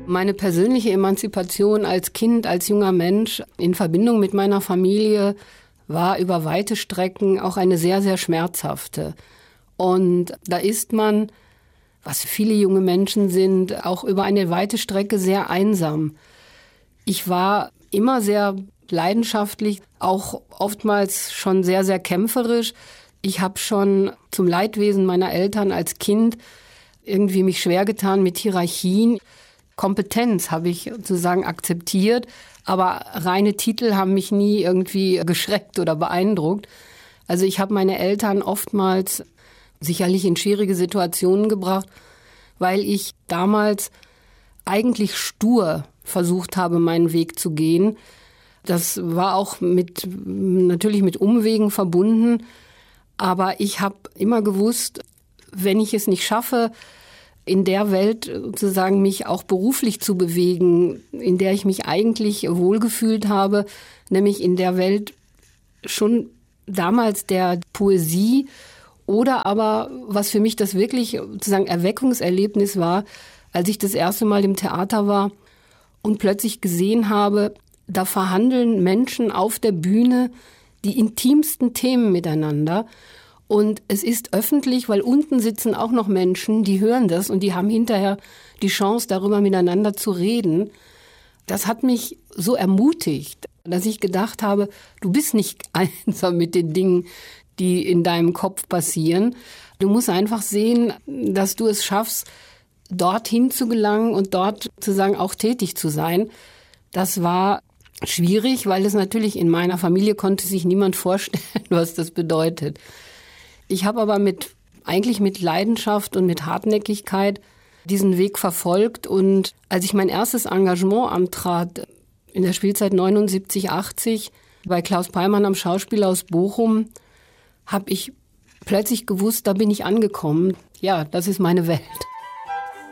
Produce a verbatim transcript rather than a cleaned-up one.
Meine persönliche Emanzipation als Kind, als junger Mensch in Verbindung mit meiner Familie war über weite Strecken auch eine sehr, sehr schmerzhafte. Und da ist man, was viele junge Menschen sind, auch über eine weite Strecke sehr einsam. Ich war immer sehr leidenschaftlich, auch oftmals schon sehr, sehr kämpferisch. Ich habe schon zum Leidwesen meiner Eltern als Kind irgendwie mich schwer getan mit Hierarchien. Kompetenz habe ich sozusagen akzeptiert, aber reine Titel haben mich nie irgendwie geschreckt oder beeindruckt. Also ich habe meine Eltern oftmals sicherlich in schwierige Situationen gebracht, weil ich damals eigentlich stur versucht habe, meinen Weg zu gehen. Das war auch mit, natürlich mit Umwegen verbunden, aber ich habe immer gewusst, wenn ich es nicht schaffe, in der Welt sozusagen mich auch beruflich zu bewegen, in der ich mich eigentlich wohlgefühlt habe, nämlich in der Welt schon damals der Poesie oder aber, was für mich das wirklich sozusagen Erweckungserlebnis war, als ich das erste Mal im Theater war und plötzlich gesehen habe, da verhandeln Menschen auf der Bühne die intimsten Themen miteinander. Und es ist öffentlich, weil unten sitzen auch noch Menschen, die hören das und die haben hinterher die Chance, darüber miteinander zu reden. Das hat mich so ermutigt, dass ich gedacht habe, du bist nicht einsam mit den Dingen, die in deinem Kopf passieren. Du musst einfach sehen, dass du es schaffst, dorthin zu gelangen und dort sozusagen auch tätig zu sein. Das war schwierig, weil es natürlich in meiner Familie konnte sich niemand vorstellen, was das bedeutet. Ich habe aber mit, eigentlich mit Leidenschaft und mit Hartnäckigkeit diesen Weg verfolgt. Und als ich mein erstes Engagement antrat, in der Spielzeit neunundsiebzig, achtzig, bei Klaus Peimann am Schauspielhaus Bochum, habe ich plötzlich gewusst, da bin ich angekommen. Ja, das ist meine Welt.